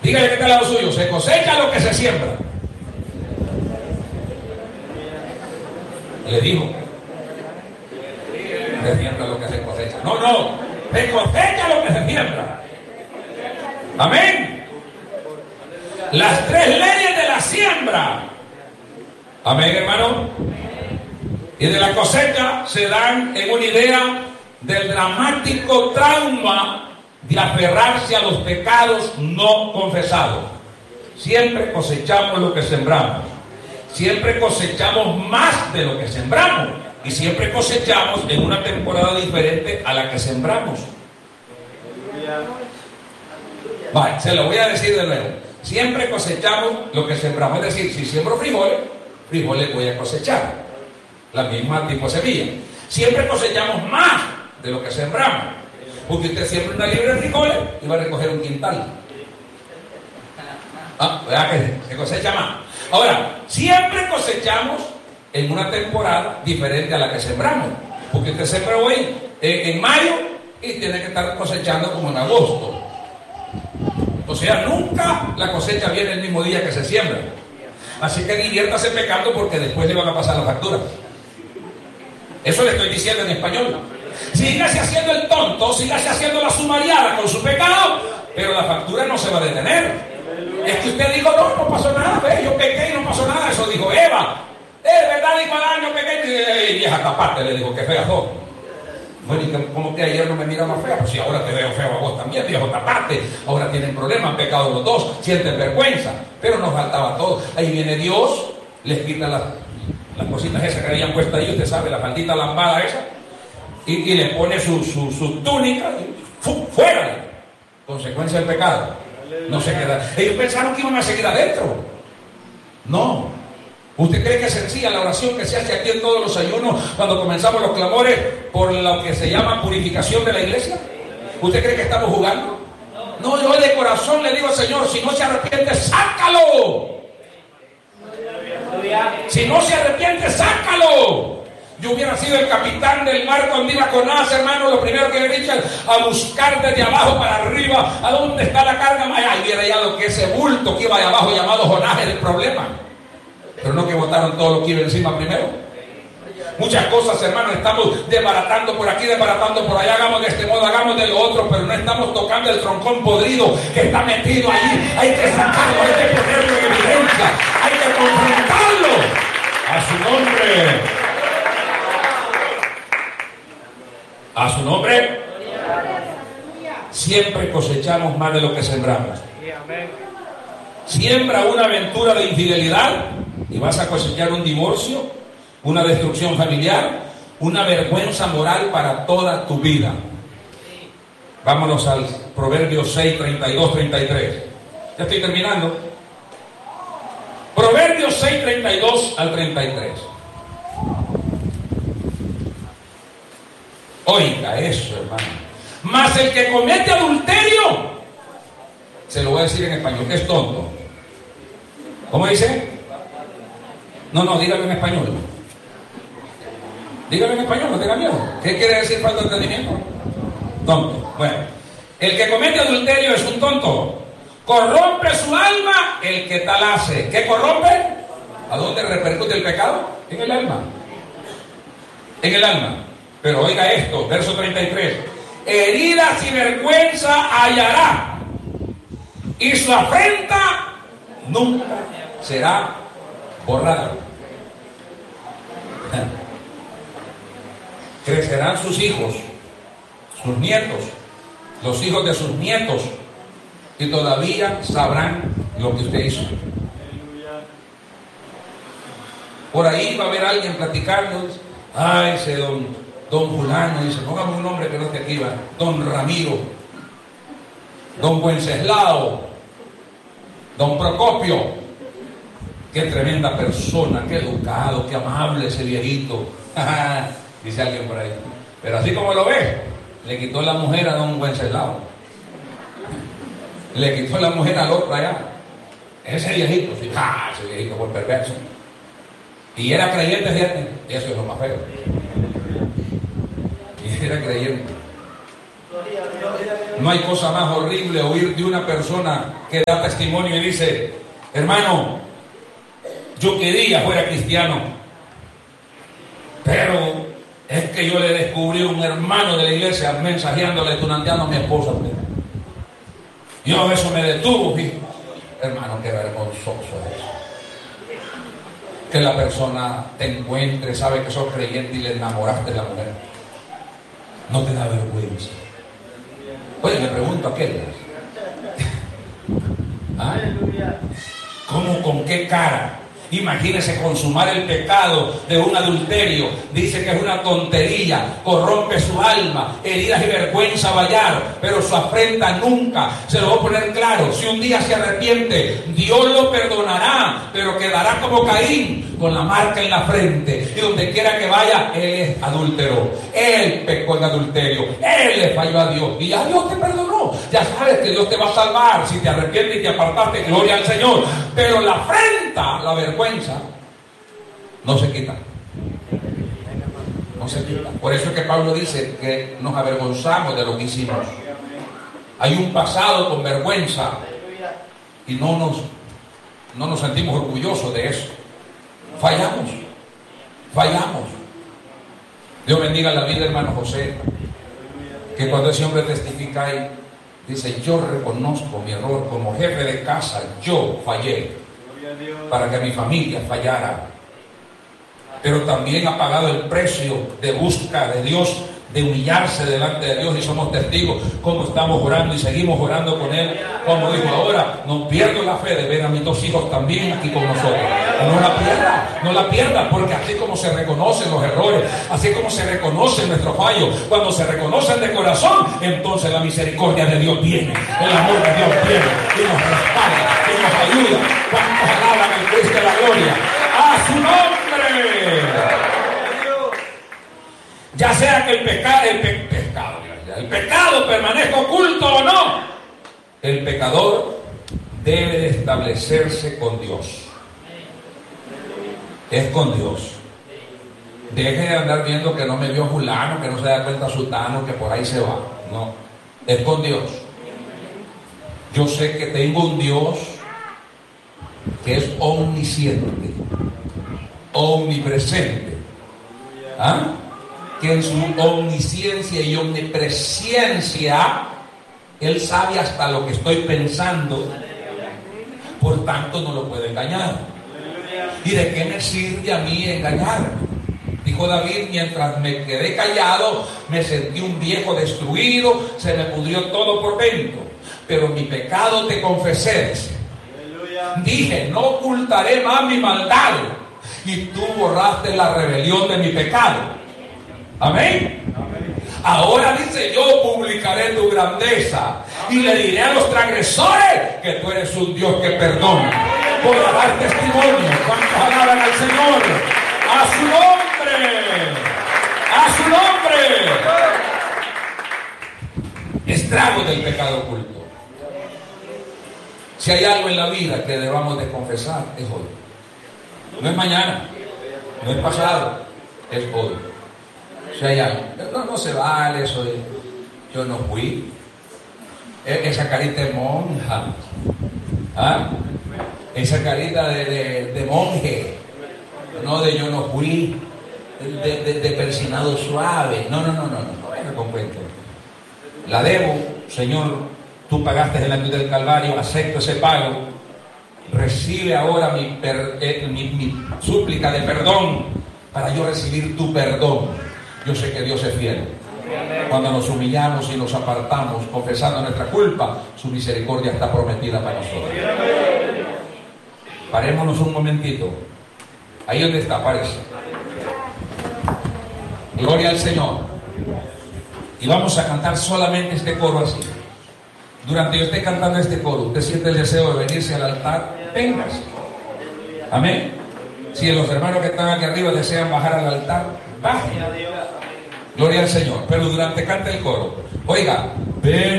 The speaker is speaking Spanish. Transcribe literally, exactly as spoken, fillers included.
Dígale que está al lado suyo, se cosecha lo que se siembra. Le dijo, se siembra lo que se cosecha. No, no, se cosecha lo que se siembra. Amén. Las tres leyes de la siembra. Amén, hermano. Y de la cosecha se dan en una idea del dramático trauma de aferrarse a los pecados no confesados. Siempre cosechamos lo que sembramos. Siempre cosechamos más de lo que sembramos. Y siempre cosechamos en una temporada diferente a la que sembramos. Vale, se lo voy a decir de nuevo. Siempre cosechamos lo que sembramos. Es decir, si siembro frijoles, frijoles voy a cosechar. La misma tipo semilla. Siempre cosechamos más de lo que sembramos. Porque usted siembra una libra de frijoles y va a recoger un quintal. Ah, ¿verdad que se cosecha más? Ahora, siempre cosechamos en una temporada diferente a la que sembramos. Porque usted siembra hoy en, en mayo y tiene que estar cosechando como en agosto. O sea, nunca la cosecha viene el mismo día que se siembra. Así que diviértase pecando porque después le van a pasar las facturas. Eso le estoy diciendo en español. Sígase haciendo el tonto, sígase haciendo la sumariada con su pecado, pero la factura no se va a detener. Es que usted dijo, no, no pasó nada, ve, yo pequé y no pasó nada. Eso dijo Eva. Es verdad, dijo Adán, yo pequé. Y vieja capaz, le dijo, que fea sos. Bueno, ¿y cómo que ayer no me miraba fea? Pues si ahora te veo feo a vos también, viejo taparte. Ahora tienen problemas, han pecado los dos, sienten vergüenza. Pero nos faltaba todo. Ahí viene Dios, les quita las, las cositas esas que habían puesto ahí, usted sabe, la faldita lambada esa. Y, y le pone su, su, su túnica y ¡fum! ¡Fuera! Consecuencia del pecado. No se queda. Ellos pensaron que iban a seguir adentro. No. ¿Usted cree que es sencilla la oración que se hace aquí en todos los ayunos cuando comenzamos los clamores por lo que se llama purificación de la iglesia? ¿Usted cree que estamos jugando? No, yo de corazón le digo al Señor, si no se arrepiente, ¡sácalo! Si no se arrepiente, ¡sácalo! Yo hubiera sido el capitán del mar cuando iba con As, hermano. Lo primero que le dije a buscar desde abajo para arriba a dónde está la carga. Ahí hubiera hallado que ese bulto que iba de abajo llamado Jonás era el problema. Pero no que botaron todo lo que iba encima primero. Muchas cosas, hermano, estamos desbaratando por aquí, desbaratando por allá. Hagamos de este modo, hagamos de lo otro, pero no estamos tocando el troncón podrido que está metido allí. Hay que sacarlo, hay que ponerlo en evidencia, hay que confrontarlo. A su nombre. A su nombre. Siempre cosechamos más de lo que sembramos. Siembra una aventura de infidelidad y vas a cosechar un divorcio, una destrucción familiar, una vergüenza moral para toda tu vida. Vámonos al Proverbios seis, treinta y dos, treinta y tres. Ya estoy terminando. Proverbios seis, treinta y dos al treinta y tres. Oiga eso, hermano. Mas el que comete adulterio, se lo voy a decir en español, que es tonto. ¿Cómo dice? No, no, dígalo en español. Dígalo en español, no tenga miedo. ¿Qué quiere decir falta de entendimiento? Tonto. Bueno, el que comete adulterio es un tonto. Corrompe su alma el que tal hace. ¿Qué corrompe? ¿A dónde repercute el pecado? En el alma. En el alma. Pero oiga esto, verso treinta y tres. Heridas y vergüenza hallará, y su afrenta nunca será borrada. Crecerán sus hijos, sus nietos, los hijos de sus nietos, y todavía sabrán lo que usted hizo. Por ahí va a haber alguien platicando. Ay, ese don, don fulano, dice, póngame un nombre que no te escriba. Don Ramiro, don Wenceslao, don Procopio. Qué tremenda persona, qué educado, qué amable ese viejito. Dice alguien por ahí. Pero así como lo ve, le quitó la mujer a don Wenceslao. Le quitó la mujer al otro allá. Ese viejito, sí, ¡ah! Ese viejito por perverso. Y era creyente, fíjate, eso es lo más feo. Y era creyente. No hay cosa más horrible oír de una persona que da testimonio y dice: hermano, yo quería fuera cristiano, pero es que yo le descubrí a un hermano de la iglesia mensajeándole, tunanteando a mi esposa. Yo eso me detuvo, hijo. Hermano, qué vergonzoso es eso. Que la persona te encuentre, sabe que sos creyente y le enamoraste de la mujer. No te da vergüenza. Oye, me pregunto a qué. ¿Ah? ¿Cómo, con qué cara? Imagínese consumar el pecado de un adulterio. Dice que es una tontería, corrompe su alma, heridas y vergüenza va a hallar, pero su afrenta nunca. Se lo voy a poner claro: si un día se arrepiente, Dios lo perdonará, pero quedará como Caín, con la marca en la frente. Y donde quiera que vaya, él es adúltero, él pecó en adulterio, él le falló a Dios, y ya Dios te perdonó. Ya sabes que Dios te va a salvar si te arrepientes y te apartaste, gloria al Señor. Pero la afrenta, la vergüenza, no se quita. No se quita. Por eso es que Pablo dice que nos avergonzamos de lo que hicimos. Hay un pasado con vergüenza y no nos, no nos sentimos orgullosos de eso. Fallamos, fallamos. Dios bendiga la vida, hermano José, que cuando ese hombre testifica ahí, dice: yo reconozco mi error como jefe de casa, yo fallé para que mi familia fallara, pero también ha pagado el precio de busca de Dios, de humillarse delante de Dios, y somos testigos cómo estamos orando y seguimos orando con Él. Como dijo ahora, no pierdo la fe de ver a mis dos hijos también aquí con nosotros. No la pierda, no la pierda, porque así como se reconocen los errores, así como se reconocen nuestros fallos, cuando se reconocen de corazón, entonces la misericordia de Dios viene, el amor de Dios viene y nos respalda y nos ayuda. ¿Cuántos alaban el Cristo de la gloria? ¡A su nombre! Ya sea que el pecado, el, pe pecado, el pecado permanezca oculto o no, el pecador debe de establecerse con Dios. Es con Dios. Deje de andar viendo que no me vio fulano, que no se da cuenta sutano, que por ahí se va. No, es con Dios. Yo sé que tengo un Dios que es omnisciente, omnipresente. ¿Ah? Que en su omnisciencia y omnipresencia Él sabe hasta lo que estoy pensando, por tanto no lo puede engañar. ¿Y de qué me sirve a mí engañar? Dijo David: mientras me quedé callado, me sentí un viejo destruido, se me pudrió todo por dentro. Pero mi pecado te confesé. Dije: no ocultaré más mi maldad. Y tú borraste la rebelión de mi pecado. Amén. Ahora dice: yo publicaré tu grandeza y le diré a los transgresores que tú eres un Dios que perdona. Voy a dar testimonio. ¿Cuántos alaban al Señor? ¡A su nombre! ¡A su nombre! Estrago del pecado oculto. Si hay algo en la vida que debamos de confesar, es hoy. No es mañana, no es pasado, es hoy. Si hay algo, no, no se vale eso de, yo no fui. Esa carita de monja, ¿ah? Esa carita de, de, de monje, no de yo no fui, de, de, de persinado suave. No, no, no, no, no, no venga con cuento. La debo, Señor, tú pagaste en la cruz del Calvario, acepto ese pago. Recibe ahora mi, per, eh, mi, mi súplica de perdón para yo recibir tu perdón. Yo sé que Dios es fiel. Cuando nos humillamos y nos apartamos confesando nuestra culpa, su misericordia está prometida para nosotros. Parémonos un momentito. Ahí donde está, parece. Gloria al Señor. Y vamos a cantar solamente este coro así. Durante yo esté cantando este coro, usted siente el deseo de venirse al altar, véngase. Amén. Si los hermanos que están aquí arriba desean bajar al altar, bajen. Gloria al Señor. Pero durante canta el coro, oiga, ven.